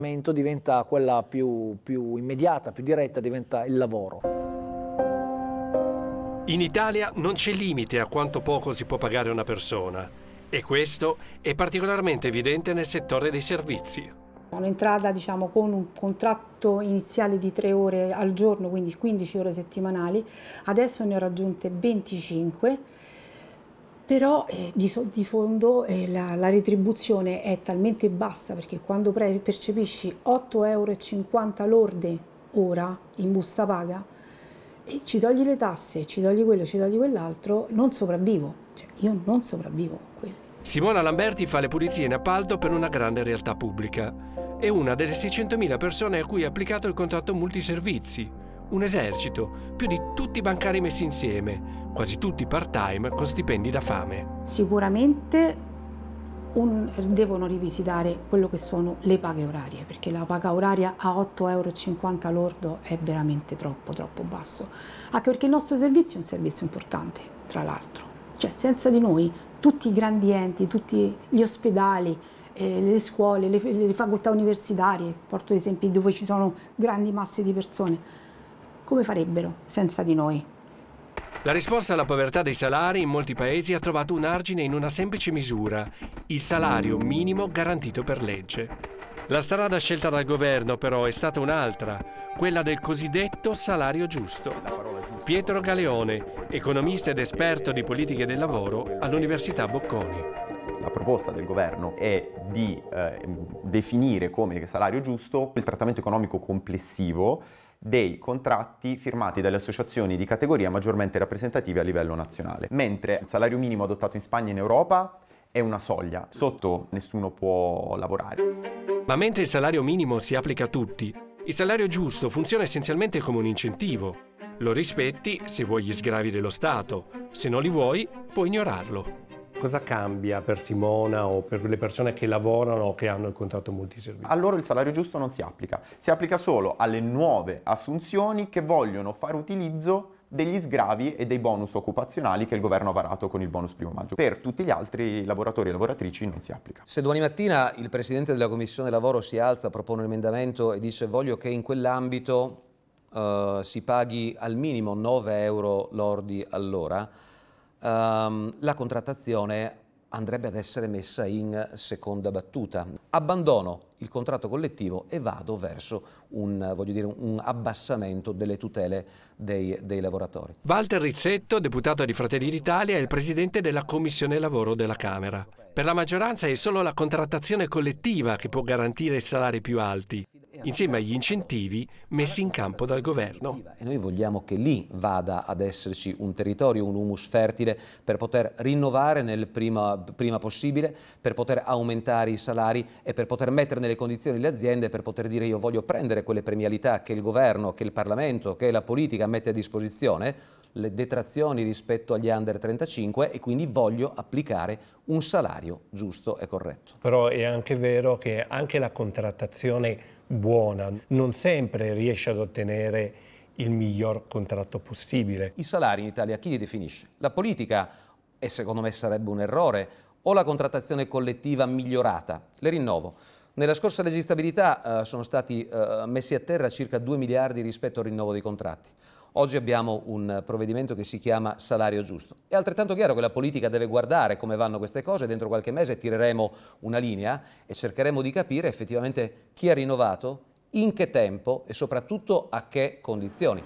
Diventa quella più immediata, più diretta, diventa il lavoro. In Italia non c'è limite a quanto poco si può pagare una persona e questo è particolarmente evidente nel settore dei servizi. Sono entrata con un contratto iniziale di 3 ore al giorno, quindi 15 ore settimanali, adesso ne ho raggiunte 25, però di fondo la retribuzione è talmente bassa, perché quando percepisci 8,50 € lorde ora in busta paga, e ci togli le tasse, ci togli quello, ci togli quell'altro, non sopravvivo, io non sopravvivo con quelli. Simona Lamberti fa le pulizie in appalto per una grande realtà pubblica. È una delle 600.000 persone a cui è applicato il contratto multiservizi. Un esercito, più di tutti i bancari messi insieme, quasi tutti part-time con stipendi da fame. Sicuramente devono rivisitare quello che sono le paghe orarie, perché la paga oraria a 8,50 € lordo è veramente troppo basso. Anche perché il nostro servizio è un servizio importante, tra l'altro. Senza di noi tutti i grandi enti, tutti gli ospedali, le scuole, le facoltà universitarie, porto esempi dove ci sono grandi masse di persone, come farebbero senza di noi? La risposta alla povertà dei salari in molti paesi ha trovato un argine in una semplice misura: il salario minimo garantito per legge. La strada scelta dal governo però è stata un'altra, quella del cosiddetto salario giusto. Pietro Galeone, economista ed esperto di politiche del lavoro all'Università Bocconi. La proposta del governo è di definire come salario giusto il trattamento economico complessivo dei contratti firmati dalle associazioni di categoria maggiormente rappresentative a livello nazionale, mentre il salario minimo adottato in Spagna e in Europa è una soglia, sotto nessuno può lavorare. Ma mentre il salario minimo si applica a tutti, il salario giusto funziona essenzialmente come un incentivo. Lo rispetti se vuoi gli sgravi dello Stato, se non li vuoi puoi ignorarlo. Cosa cambia per Simona o per le persone che lavorano o che hanno il contratto multiservizio? A loro il salario giusto non si applica solo alle nuove assunzioni che vogliono fare utilizzo degli sgravi e dei bonus occupazionali che il governo ha varato con il bonus primo maggio. Per tutti gli altri lavoratori e lavoratrici non si applica. Se domani mattina il Presidente della Commissione Lavoro si alza, propone un emendamento e dice voglio che in quell'ambito si paghi al minimo 9 € lordi all'ora, la contrattazione andrebbe ad essere messa in seconda battuta. Abbandono il contratto collettivo e vado verso un abbassamento delle tutele dei lavoratori. Walter Rizzetto, deputato di Fratelli d'Italia, è il presidente della Commissione Lavoro della Camera. Per la maggioranza è solo la contrattazione collettiva che può garantire salari più alti, insieme agli incentivi messi in campo dal governo. E noi vogliamo che lì vada ad esserci un territorio, un humus fertile per poter rinnovare nel prima possibile, per poter aumentare i salari e per poter mettere nelle condizioni le aziende per poter dire io voglio prendere quelle premialità che il governo, che il Parlamento, che la politica mette a disposizione, le detrazioni rispetto agli under 35 e quindi voglio applicare un salario giusto e corretto. Però è anche vero che anche la contrattazione buona non sempre riesce ad ottenere il miglior contratto possibile. I salari in Italia chi li definisce? La politica, e secondo me sarebbe un errore, o la contrattazione collettiva migliorata? Le rinnovo. Nella scorsa legge di stabilità sono stati messi a terra circa 2 miliardi rispetto al rinnovo dei contratti. Oggi abbiamo un provvedimento che si chiama salario giusto. È altrettanto chiaro che la politica deve guardare come vanno queste cose, dentro qualche mese tireremo una linea e cercheremo di capire effettivamente chi ha rinnovato, in che tempo e soprattutto a che condizioni.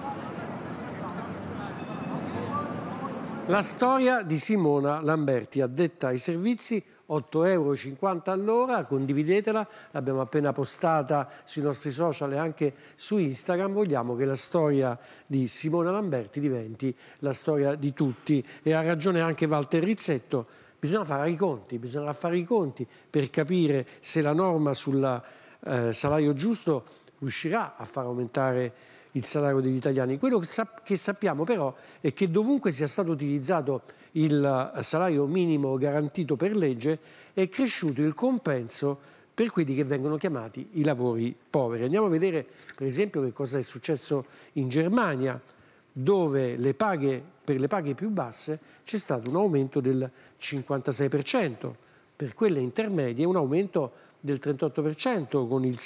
La storia di Simona Lamberti, addetta ai servizi, 8,50 € all'ora, condividetela, l'abbiamo appena postata sui nostri social e anche su Instagram. Vogliamo che la storia di Simona Lamberti diventi la storia di tutti e ha ragione anche Walter Rizzetto, bisogna fare i conti per capire se la norma sul salario giusto riuscirà a far aumentare il salario degli italiani. Quello che sappiamo però è che dovunque sia stato utilizzato il salario minimo garantito per legge è cresciuto il compenso per quelli che vengono chiamati i lavori poveri. Andiamo a vedere per esempio che cosa è successo in Germania, dove per le paghe più basse c'è stato un aumento del 56%, per quelle intermedie un aumento del 38% con il